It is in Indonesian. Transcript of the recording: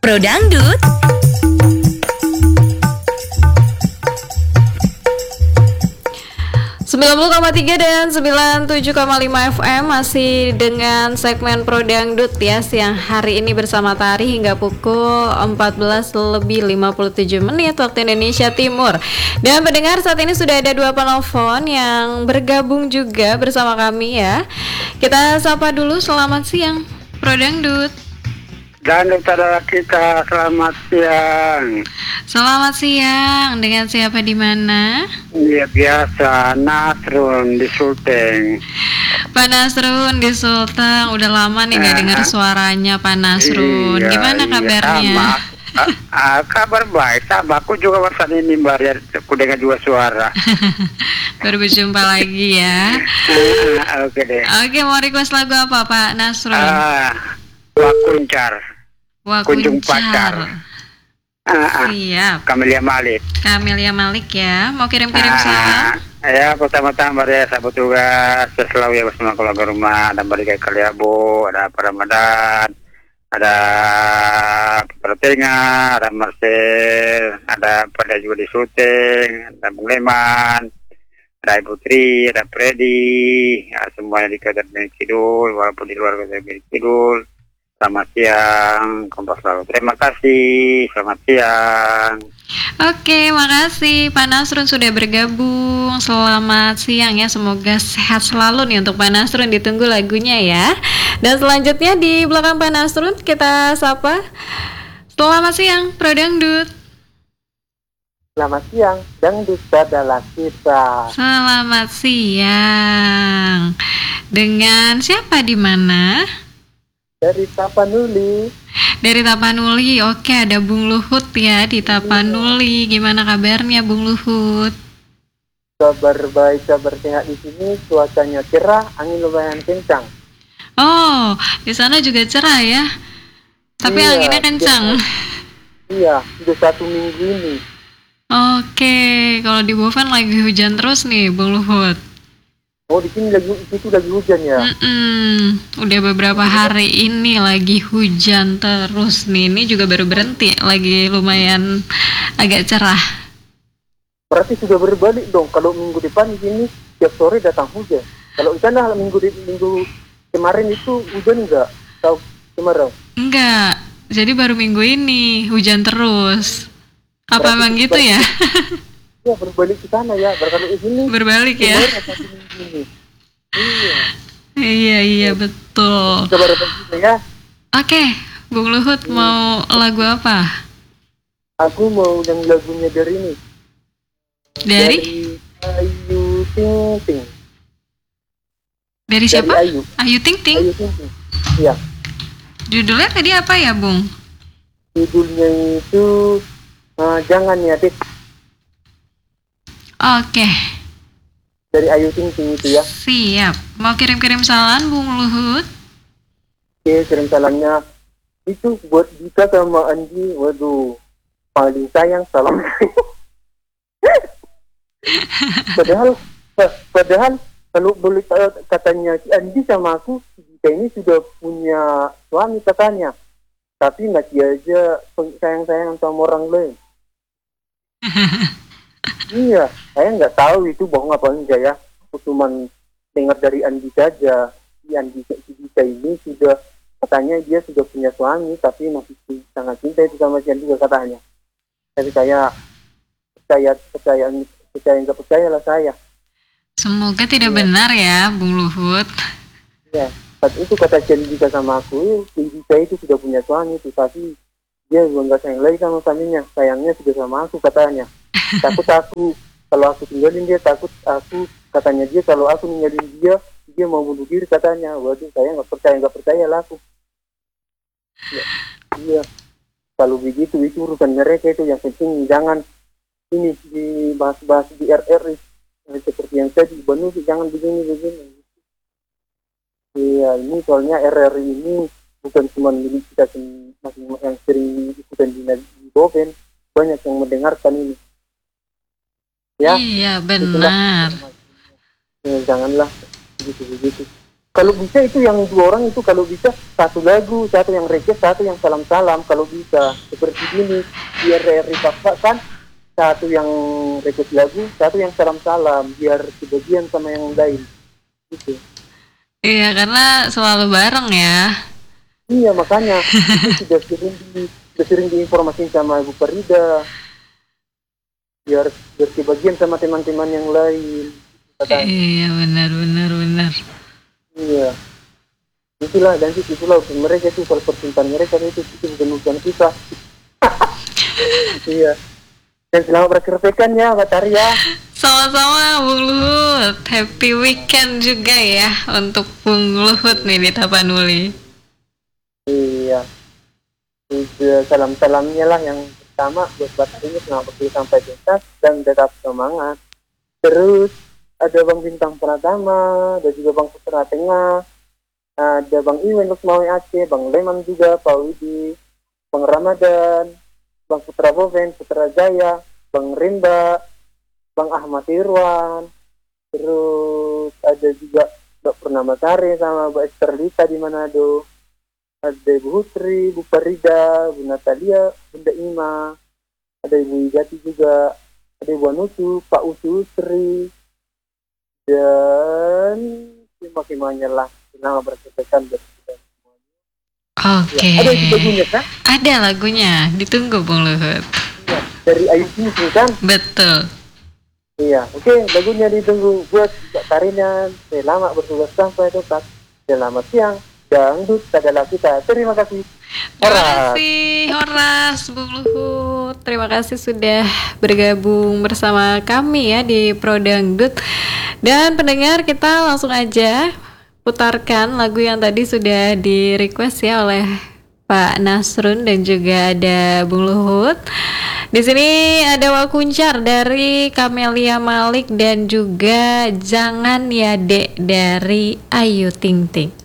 Pro Dangdut. Sembilan 90,3 dan 97,5 FM masih dengan segmen Pro Dangdut ya, siang hari ini bersama Tari hingga pukul 14:57 waktu Indonesia Timur. Dan pendengar, saat ini sudah ada dua penelpon yang bergabung juga bersama kami ya. Kita sapa dulu. Selamat siang Pro Dangdut. Dan saudara kita, selamat siang. Selamat siang. Dengan siapa di mana? Ya biasa, Nasrun di Sulteng. Pak Nasrun di Sulteng, udah lama nih nggak dengar suaranya Pak Nasrun. Gimana kabarnya? Kabar baik, sama. Aku juga barusan ini Mbak, aku dengar juga suara. Baru berjumpa lagi ya. Oke deh. Oke, mau request lagu apa Pak Nasrun? Wakuncar. Kunjung pacar. Siap. Camelia Malik. Camelia Malik ya. Mau kirim-kirim salam? Ya, pertama-tama ya sahabat tugas selalu ya bersama keluarga rumah. Ada Mbak Kaliabo, ada Pak Ramadan, ada Pertenga, ada Marcel, ada pada juga di Sulteng, ada Bung Leman, ada Ibu Tri, ada Freddy, ya, semuanya di Kader Kidul, walaupun di luar Kader Kidul. Selamat siang, kompas selalu. Terima kasih, selamat siang. Oke, makasih Pak Nasrun sudah bergabung. Selamat siang ya, semoga sehat selalu nih untuk Pak Nasrun. Ditunggu lagunya ya. Dan selanjutnya di belakang Pak Nasrun kita sapa. Selamat siang, Pro Dangdut. Selamat siang, Dangdut adalah kita. Selamat siang. Dengan siapa di mana? Dari Tapanuli. Dari Tapanuli, oke, ada Bung Luhut ya di Tapanuli. Gimana kabarnya Bung Luhut? Kabar baik, kabar sehat di sini. Cuacanya cerah, angin lumayan kencang. Oh, di sana juga cerah ya. Tapi Iya, anginnya kencang. Iya, sudah 1 minggu ini. Oke, kalau di Boven lagi hujan terus nih Bung Luhut. Oh, di sini lagi hujan ya. Udah beberapa hari ini lagi hujan terus nih. Ini juga baru berhenti, lagi lumayan agak cerah. Berarti sudah berbalik dong. Kalau minggu depan di sini tiap sore datang hujan. Kalau di sana minggu kemarin itu hujan enggak? Tahu kemarau? Enggak. Jadi baru minggu ini hujan terus. Apa Berarti emang gitu ya? Ya, berbalik ke sana ya. Berkali di sini. Berbalik ya. Iya. Iya betul. Kabar baik ya. Oke, Bung Luhut mau lagu apa? Aku mau yang lagunya dari ini. Dari Ayu Ting Ting. Dari siapa? Dari Ayu. Ayu Ting Ting. Ayu Ting Ting. Iya. Judulnya tadi apa ya, Bung? Judulnya itu Jangan Ya Dik. Oke. Dari Ayu Ting Ting itu ya. Siap. Mau kirim-kirim salam Bung Luhut? Oke, kirim salamnya itu buat Dika sama Andi. Waduh, paling sayang salam. padahal kalau boleh katanya si Andi sama aku, si Dika ini sudah punya suami katanya. Tapi masih aja sayang-sayang sama orang lain. Iya, saya nggak tahu itu bohong apa enggak ya. Aku cuman dengar dari Andi saja. Si Dika ini sudah katanya dia sudah punya suami, tapi masih sangat cinta itu sama si Andi katanya. Tapi saya nggak percaya lah saya. Semoga tidak benar ya, Bung Luhut. Ya, saat itu kata si Dika sama aku, si Dika itu sudah punya suami, tapi dia juga nggak sayang lagi sama suaminya. Sayangnya sudah sama aku katanya. Takut aku kalau aku tinggalin dia, takut aku katanya dia kalau aku ninggalin dia mau bunuh diri katanya. Waduh, saya nggak percaya lah aku. Ya, iya, kalau begitu itu urusan mereka itu. Yang penting jangan ini dibahas di RRI seperti yang tadi Banu, jangan begini. Iya, ini soalnya RRI ini bukan cuma milik kita yang sering ikutan di Boven, banyak yang mendengarkan ini. Ya, iya benar. Ya, janganlah begitu. Kalau bisa itu yang 2 orang itu kalau bisa 1 lagu, 1 yang request, 1 yang salam-salam kalau bisa. Seperti ini biar Rifa kan 1 yang request lagu, 1 yang salam-salam biar kebagian sama yang lain. Gitu. Iya, karena selalu bareng ya. Iya makanya itu sudah sering diinformasikan sama Ibu Farida biar kebagian sama teman-teman yang lain. Katanya. Iya, benar. Iya. Itulah dan itulah mereka itu kalau percintaan mereka itu bukan kita. Iya. Dan selamat berkerpekan ya, Bataria. Sama-sama Bung Luhut. Happy weekend juga ya untuk Bung Luhut nih di Tapanuli. Iya. Itu salam-salamnya lah yang pertama buat Bataria selamat berkerja sampai tuntas dan tetap semangat. Terus ada Bang Bintang Pratama, ada juga Bang Putra Tengah, ada Bang Iwen Lukmawi Aceh, Bang Leman juga, Pak Widi, Bang Ramadan, Bang Putra Boven, Putra Jaya, Bang Rimba, Bang Ahmad Irwan, terus ada juga Mbak Purnama Sari sama Mbak Esterlita di Manado, ada Ibu Hutri, Bu Farida, Bu Natalia, Bunda Ima, ada Ibu Igati juga, ada Ibu Anutu, Pak Usri, dan semuanya lah selama berkesan buat kita semuanya. Oke. Ya, ada isi lagunya kan? Ada lagunya, ditunggu Bung Luhut. Ya, dari Ayu Ting kan? Betul. Iya, oke, lagunya ditunggu buat Kak Karina. Selamat bertugas sampai tuntas. Selamat siang, dangdut adalah kita. Terima kasih. Terima kasih Horas, Bung Luhut. Terima kasih sudah bergabung bersama kami ya di Pro Dangdut. Dan pendengar, kita langsung aja putarkan lagu yang tadi sudah di request ya oleh Pak Nasrun dan juga ada Bung Luhut. Di sini ada Wakuncar dari Camelia Malik dan juga Jangan Ya Dek dari Ayu Ting Ting.